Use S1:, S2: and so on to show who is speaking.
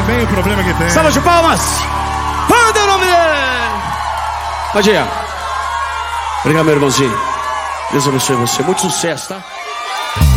S1: Sei bem o problema que tem.
S2: Salva de palmas. Manda o nome dele. Pode ir. Obrigado, meu irmãozinho. Deus abençoe você. Muito sucesso, tá?